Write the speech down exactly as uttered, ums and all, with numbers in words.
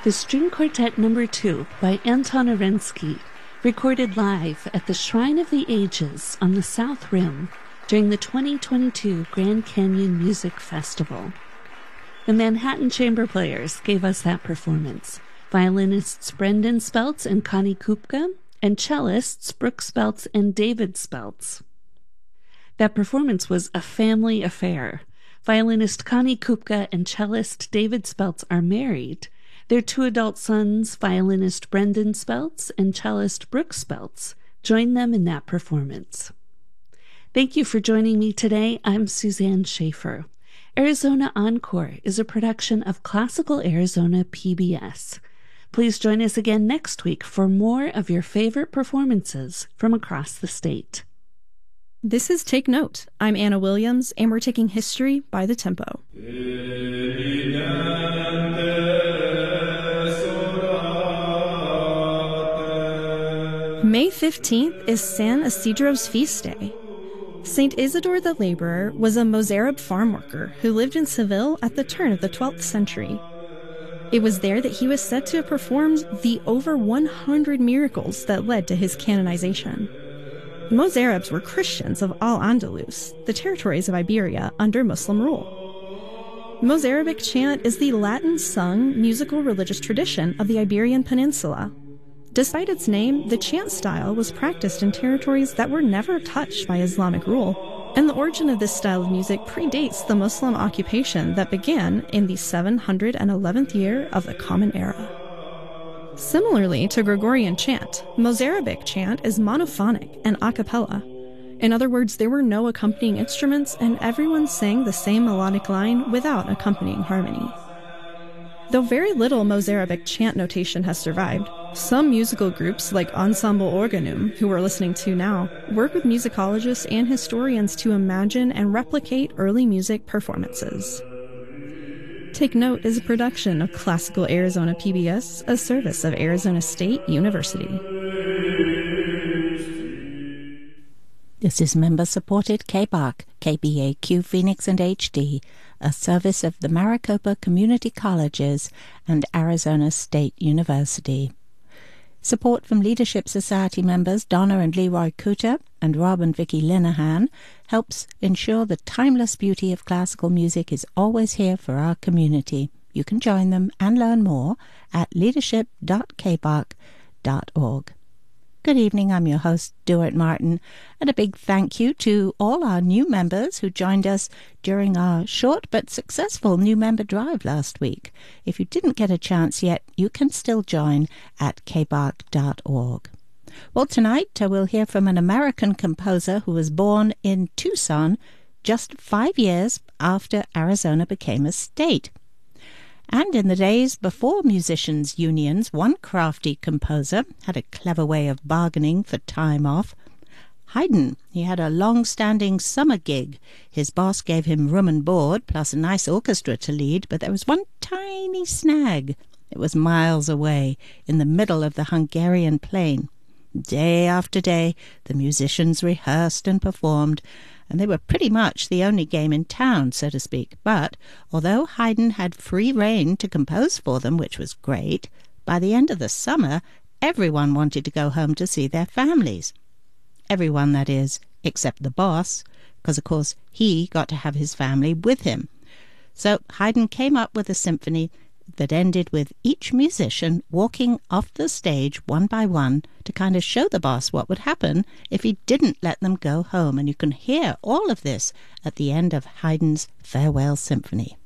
The String Quartet Number two by Anton Arensky, recorded live at the Shrine of the Ages on the South Rim during the twenty twenty-two Grand Canyon Music Festival. The Manhattan Chamber Players gave us that performance, violinists Brendan Speltz and Connie Kupka, and cellists Brooke Speltz and David Speltz. That performance was a family affair. Violinist Connie Kupka and cellist David Speltz are married. Their two adult sons, violinist Brendan Speltz and cellist Brooke Speltz, joined them in that performance. Thank you for joining me today. I'm Suzanne Schaefer. Arizona Encore is a production of Classical Arizona P B S. Please join us again next week for more of your favorite performances from across the state. This is Take Note. I'm Anna Williams, and we're taking history by the tempo. May fifteenth is San Isidro's feast day. Saint Isidore the Laborer was a Mozarab farm worker who lived in Seville at the turn of the twelfth century. It was there that he was said to have performed the over one hundred miracles that led to his canonization. Mozarabs were Christians of Al-Andalus, the territories of Iberia under Muslim rule. Mozarabic chant is the Latin-sung musical religious tradition of the Iberian Peninsula. Despite its name, the chant style was practiced in territories that were never touched by Islamic rule, and the origin of this style of music predates the Muslim occupation that began in the seven hundred eleventh year of the Common Era. Similarly to Gregorian chant, Mozarabic chant is monophonic and a cappella. In other words, there were no accompanying instruments, and everyone sang the same melodic line without accompanying harmony. Though very little Mozarabic chant notation has survived, some musical groups like Ensemble Organum, who we're listening to now, work with musicologists and historians to imagine and replicate early music performances. Take Note is a production of Classical Arizona P B S, a service of Arizona State University. This is member-supported K B A C, K B A Q Phoenix and H D, a service of the Maricopa Community Colleges and Arizona State University. Support from Leadership Society members Donna and Leroy Kuta and Rob and Vicky Linehan helps ensure the timeless beauty of classical music is always here for our community. You can join them and learn more at leadership dot k b a c dot org. Good evening, I'm your host, Stuart Martin, and a big thank you to all our new members who joined us during our short but successful new member drive last week. If you didn't get a chance yet, you can still join at k b a c dot org. Well, tonight uh, we'll hear from an American composer who was born in Tucson just five years after Arizona became a state. And in the days before musicians' unions, one crafty composer had a clever way of bargaining for time off. Haydn, he had a long-standing summer gig. His boss gave him room and board, plus a nice orchestra to lead, but there was one tiny snag. It was miles away, in the middle of the Hungarian plain. Day after day, the musicians rehearsed and performed, and they were pretty much the only game in town, so to speak. But although Haydn had free rein to compose for them, which was great, by the end of the summer, everyone wanted to go home to see their families. Everyone, that is, except the boss, because, of course, he got to have his family with him. So Haydn came up with a symphony that ended with each musician walking off the stage one by one to kind of show the boss what would happen if he didn't let them go home. And you can hear all of this at the end of Haydn's Farewell Symphony.